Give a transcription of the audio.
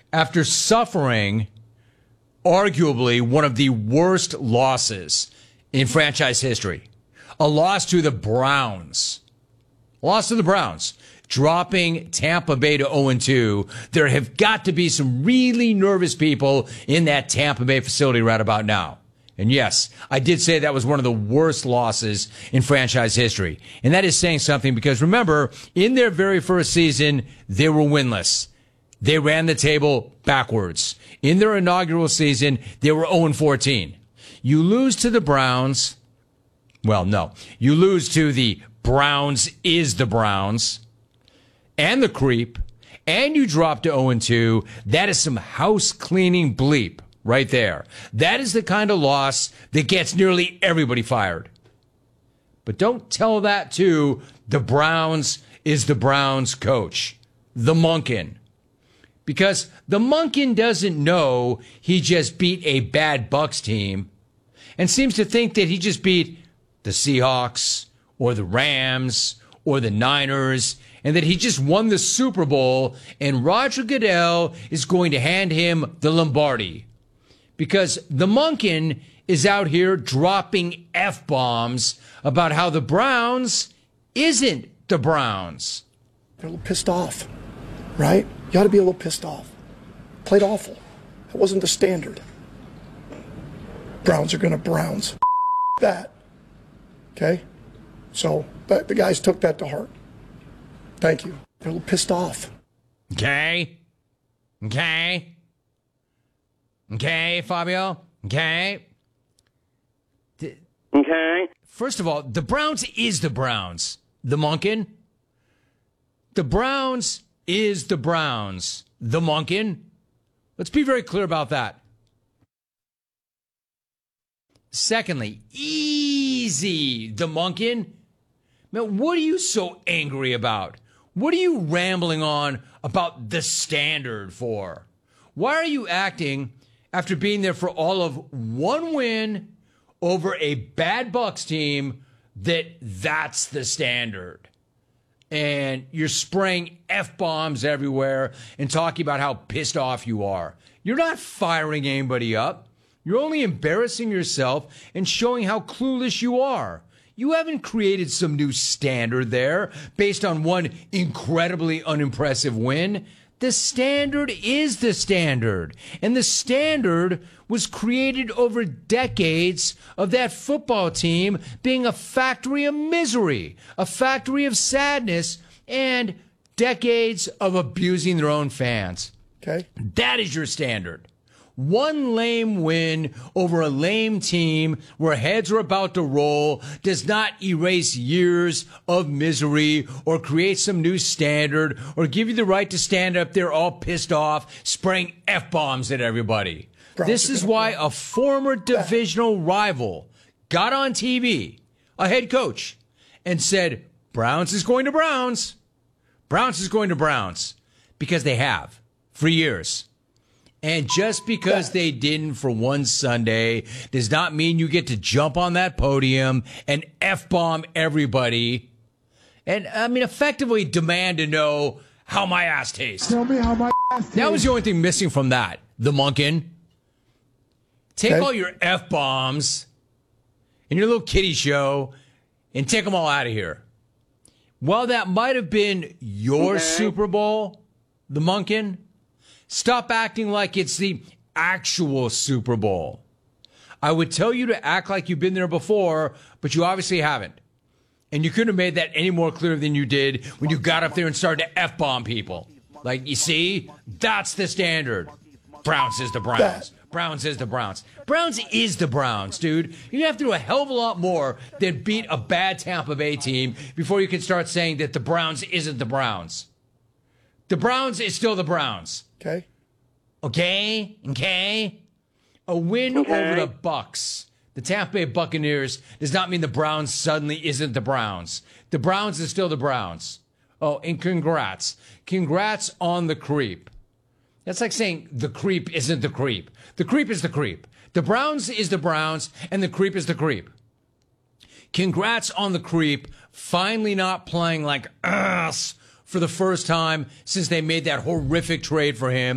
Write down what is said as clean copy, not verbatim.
after suffering arguably one of the worst losses in franchise history. A loss to the Browns. Dropping Tampa Bay to 0-2. There have got to be some really nervous people in that Tampa Bay facility right about now. And yes, I did say that was one of the worst losses in franchise history. And that is saying something because remember, in their very first season, they were winless. They ran the table backwards. In their inaugural season, they were 0-14. You lose to the Browns. Well, no. You lose to the Browns is the Browns and the creep, and you drop to 0-2. That is some house cleaning bleep right there. That is the kind of loss that gets nearly everybody fired. But don't tell that to the Browns is the Browns coach, the Monken. Because the Monken doesn't know he just beat a bad Bucs team and seems to think that he just beat the Seahawks or the Rams or the Niners and that he just won the Super Bowl and Roger Goodell is going to hand him the Lombardi. Because the Monken is out here dropping F-bombs about how the Browns isn't the Browns. They're a little pissed off, right? You got to be a little pissed off. Played awful. That wasn't the standard. Browns are going to Browns. That. Okay? So the guys took that to heart. Thank you. They're a little pissed off. Okay, Fabio? Okay. Okay. First of all, the Browns is the Browns. The Monken. The Browns is the Browns. The Monken. Let's be very clear about that. Secondly, easy, the Monken. Man, what are you so angry about? What are you rambling on about the standard for? Why are you acting after being there for all of one win over a bad Bucs team that's the standard? And you're spraying F-bombs everywhere and talking about how pissed off you are. You're not firing anybody up. You're only embarrassing yourself and showing how clueless you are. You haven't created some new standard there based on one incredibly unimpressive win. The standard is the standard. And the standard was created over decades of that football team being a factory of misery, a factory of sadness, and decades of abusing their own fans. Okay. That is your standard. One lame win over a lame team where heads are about to roll does not erase years of misery or create some new standard or give you the right to stand up there all pissed off, spraying F-bombs at everybody. This is why a former divisional rival got on TV, a head coach, and said, Browns is going to Browns. Browns is going to Browns. Because they have for years. And just because they didn't for one Sunday does not mean you get to jump on that podium and F-bomb everybody. And, I mean, effectively demand to know how my ass tastes. Tell me how my ass tastes. That was the only thing missing from that, the Monken. Take all your F-bombs and your little kiddie show and take them all out of here. While that might have been your Super Bowl, the Monken, stop acting like it's the actual Super Bowl. I would tell you to act like you've been there before, but you obviously haven't. And you couldn't have made that any more clear than you did when you got up there and started to F-bomb people. Like, you see, that's the standard. Browns is the Browns. Browns is the Browns. Browns is the Browns, dude. You have to do a hell of a lot more than beat a bad Tampa Bay team before you can start saying that the Browns isn't the Browns. The Browns is still the Browns. Okay. A win over the Bucs, the Tampa Bay Buccaneers, does not mean the Browns suddenly isn't the Browns. The Browns is still the Browns. Oh, and congrats. Congrats on the creep. That's like saying the creep isn't the creep. The creep is the creep. The Browns is the Browns, and the creep is the creep. Congrats on the creep finally not playing like ass for the first time since they made that horrific trade for him.